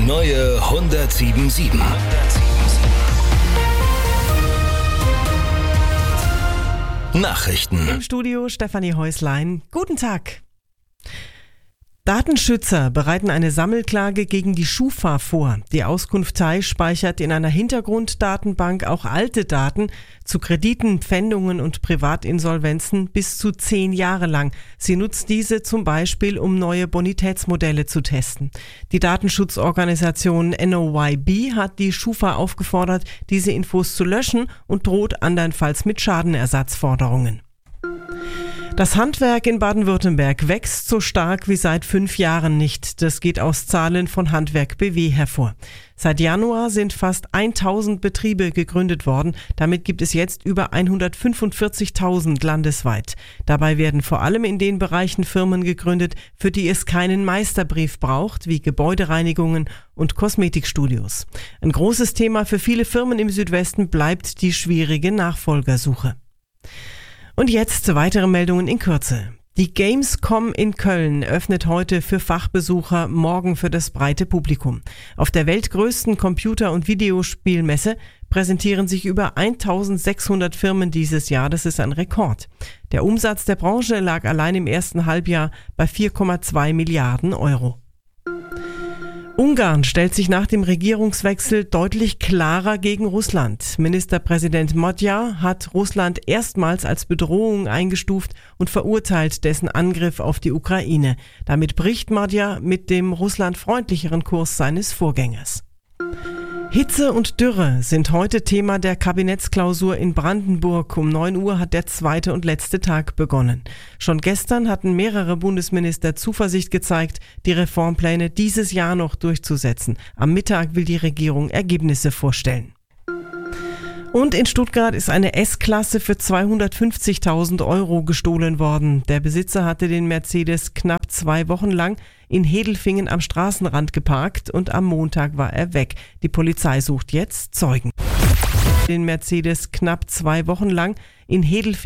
neue 107.7. Nachrichten. Im Studio Stefanie Häuslein. Guten Tag. Datenschützer bereiten eine Sammelklage gegen die Schufa vor. Die Auskunftei speichert in einer Hintergrunddatenbank auch alte Daten zu Krediten, Pfändungen und Privatinsolvenzen bis zu 10 Jahre lang. Sie nutzt diese zum Beispiel, um neue Bonitätsmodelle zu testen. Die Datenschutzorganisation NOYB hat die Schufa aufgefordert, diese Infos zu löschen und droht andernfalls mit Schadenersatzforderungen. Das Handwerk in Baden-Württemberg wächst so stark wie seit 5 Jahren nicht. Das geht aus Zahlen von Handwerk BW hervor. Seit Januar sind fast 1000 Betriebe gegründet worden. Damit gibt es jetzt über 145.000 landesweit. Dabei werden vor allem in den Bereichen Firmen gegründet, für die es keinen Meisterbrief braucht, wie Gebäudereinigungen und Kosmetikstudios. Ein großes Thema für viele Firmen im Südwesten bleibt die schwierige Nachfolgersuche. Und jetzt weitere Meldungen in Kürze. Die Gamescom in Köln öffnet heute für Fachbesucher, morgen für das breite Publikum. Auf der weltgrößten Computer- und Videospielmesse präsentieren sich über 1600 Firmen dieses Jahr. Das ist ein Rekord. Der Umsatz der Branche lag allein im ersten Halbjahr bei 4,2 Milliarden Euro. Ungarn stellt sich nach dem Regierungswechsel deutlich klarer gegen Russland. Ministerpräsident Magyar hat Russland erstmals als Bedrohung eingestuft und verurteilt dessen Angriff auf die Ukraine. Damit bricht Magyar mit dem russlandfreundlicheren Kurs seines Vorgängers. Hitze und Dürre sind heute Thema der Kabinettsklausur in Brandenburg. Um 9 Uhr hat der zweite und letzte Tag begonnen. Schon gestern hatten mehrere Bundesminister Zuversicht gezeigt, die Reformpläne dieses Jahr noch durchzusetzen. Am Mittag will die Regierung Ergebnisse vorstellen. Und in Stuttgart ist eine S-Klasse für 250.000 Euro gestohlen worden. Der Besitzer hatte den Mercedes knapp 2 Wochen lang in Hedelfingen am Straßenrand geparkt und am Montag war er weg. Die Polizei sucht jetzt Zeugen. Den Mercedes knapp 2 Wochen lang in Hedelfingen